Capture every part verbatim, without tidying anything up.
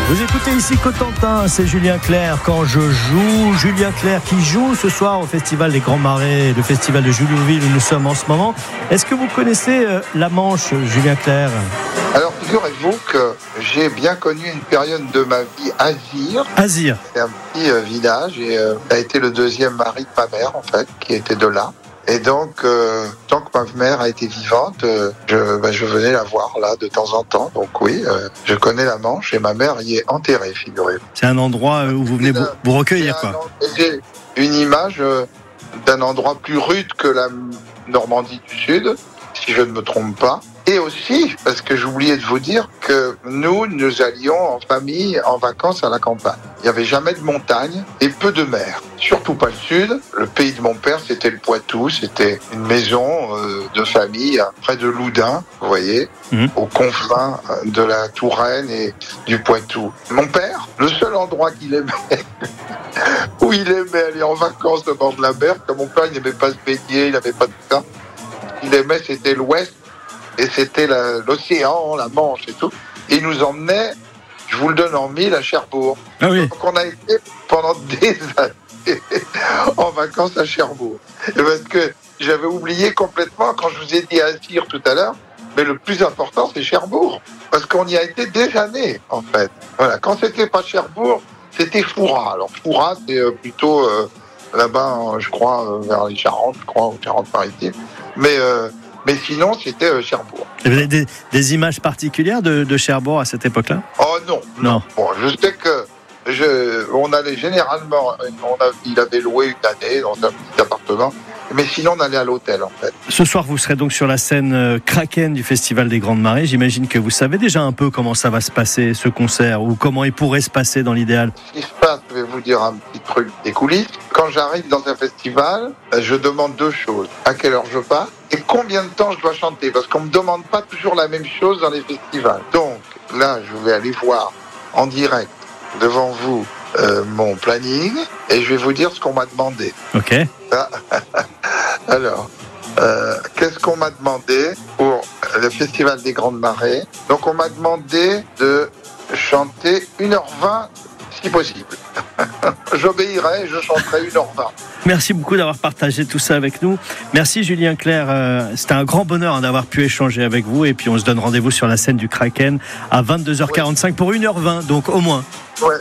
Vous écoutez ici Cotentin, c'est Julien Clerc quand je joue. Julien Clerc qui joue ce soir au Festival des Grands Marais, le festival de Juliouville où nous sommes en ce moment. Est-ce que vous connaissez euh, la Manche, Julien Clerc ? Alors, figurez-vous que j'ai bien connu une période de ma vie à Azir. Azir. C'est un petit euh, village et euh, ça a été le deuxième mari de ma mère, en fait, qui était de là. Et donc, euh, tant que ma mère a été vivante, euh, je, ben, je venais la voir là de temps en temps. Donc oui, euh, je connais la Manche et ma mère y est enterrée, figurez-vous. C'est un endroit où vous venez vous, vous recueillir, quoi. J'ai une image euh, d'un endroit plus rude que la Normandie du Sud, si je ne me trompe pas. Et aussi, parce que j'oubliais de vous dire que nous, nous allions en famille en vacances à la campagne. Il n'y avait jamais de montagne et peu de mer. Surtout pas le sud. Le pays de mon père, c'était le Poitou. C'était une maison euh, de famille près de Loudun, vous voyez, mmh. aux confins de la Touraine et du Poitou. Mon père, le seul endroit qu'il aimait, où il aimait aller en vacances au bord de la mer, comme mon père, il n'aimait pas se baigner, il n'avait pas de ça. Il aimait, c'était l'ouest. Et c'était la, l'océan, la Manche et tout. Et il nous emmenait, je vous le donne en mille, à Cherbourg. Ah oui. Donc on a été pendant des années en vacances à Cherbourg. Et parce que j'avais oublié complètement, quand je vous ai dit Azir tout à l'heure, mais le plus important, c'est Cherbourg. Parce qu'on y a été des années, en fait. Voilà. Quand c'était pas Cherbourg, c'était Fouras. Alors Fouras, c'est plutôt euh, là-bas, je crois, vers les Charentes, je crois, aux Charentes-Maritimes. Mais... Euh, Mais sinon, c'était euh, Cherbourg. Vous avez des, des images particulières de, de Cherbourg à cette époque-là ? Oh non, non. non. Bon, je sais que je, on allait généralement, on a, il avait loué une année dans un petit appartement, mais sinon on allait à l'hôtel en fait. Ce soir, vous serez donc sur la scène Kraken du Festival des Grandes Marées. J'imagine que vous savez déjà un peu comment ça va se passer, ce concert, ou comment il pourrait se passer dans l'idéal. Ce qui se passe, je vais vous dire un petit truc des coulisses. Quand j'arrive dans un festival, je demande deux choses. À quelle heure je pars et combien de temps je dois chanter. Parce qu'on ne me demande pas toujours la même chose dans les festivals. Donc là, je vais aller voir en direct devant vous euh, mon planning et je vais vous dire ce qu'on m'a demandé. Ok. Ah, alors, euh, qu'est-ce qu'on m'a demandé pour le Festival des Grandes Marées ? Donc on m'a demandé de chanter une heure vingt si possible. J'obéirai, je chanterai une heure vingt. Merci beaucoup d'avoir partagé tout ça avec nous. Merci Julien Clerc, euh, c'était un grand bonheur hein, d'avoir pu échanger avec vous et puis on se donne rendez-vous sur la scène du Kraken à vingt-deux heures quarante-cinq ouais. pour une heure vingt, donc au moins. Ouais,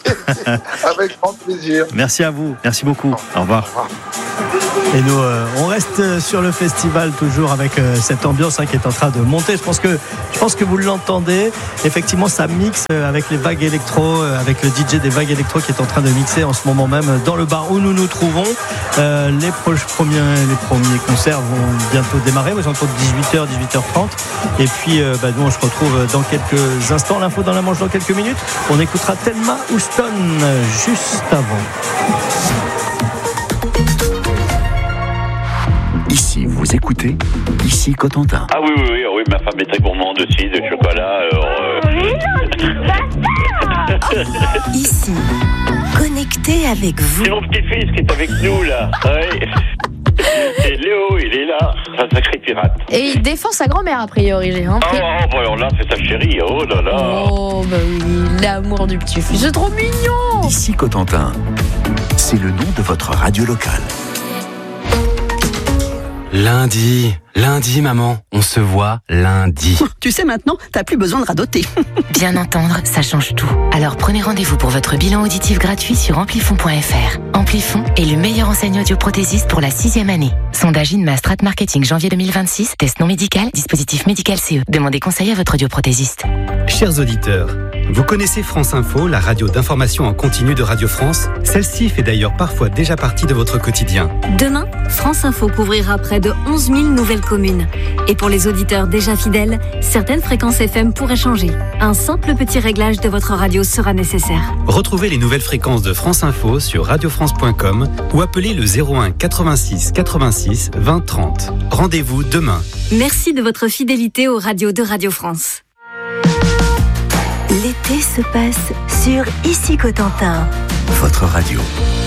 avec grand plaisir. Merci à vous, merci beaucoup. Au revoir. Au revoir. Et nous, euh, on reste sur le festival toujours avec euh, cette ambiance hein, qui est en train de monter. Je pense que, je pense que vous l'entendez. Effectivement, ça mixe euh, avec les vagues électro, euh, avec le D J des vagues électro qui est en train de mixer en ce moment même dans le bar où nous nous trouvons. Euh, les, pro- premiers, les premiers concerts vont bientôt démarrer. Aux alentours de dix-huit heures, dix-huit heures trente. Et puis, euh, bah, nous, on se retrouve dans quelques instants. L'info dans la Manche dans quelques minutes. On écoutera Thelma Houston juste avant. Ici, vous écoutez, ici Cotentin. Ah oui, oui, oui, oui, ma femme est très gourmande aussi, de chocolat, alors... Euh... Ici, connecté avec vous. C'est mon petit-fils qui est avec nous, là. Ouais. Et Léo, il est là, un sacré pirate. Et il défend sa grand-mère, a priori, j'ai hein. Oh, oh, bah alors là, c'est sa chérie, oh là là. Oh, bah oui, l'amour du petit-fils, c'est trop mignon. Ici Cotentin, c'est le nom de votre radio locale. Lundi, lundi maman, on se voit lundi. Tu sais maintenant, t'as plus besoin de radoter. Bien entendre, ça change tout. Alors prenez rendez-vous pour votre bilan auditif gratuit sur amplifon point f r. Amplifon est le meilleur enseigne audioprothésiste pour la sixième année. Sondage INMA Strat Marketing janvier deux mille vingt-six, test non médical, dispositif médical C E. Demandez conseil à votre audioprothésiste. Chers auditeurs, vous connaissez France Info, la radio d'information en continu de Radio France. Celle-ci fait d'ailleurs parfois déjà partie de votre quotidien. Demain, France Info couvrira près de onze mille nouvelles communes. Et pour les auditeurs déjà fidèles, certaines fréquences F M pourraient changer. Un simple petit réglage de votre radio sera nécessaire. Retrouvez les nouvelles fréquences de France Info sur radio france point com ou appelez le zéro un quatre-vingt-six quatre-vingt-six vingt trente. Rendez-vous demain. Merci de votre fidélité aux radios de Radio France. L'été se passe sur Ici Cotentin. Votre radio.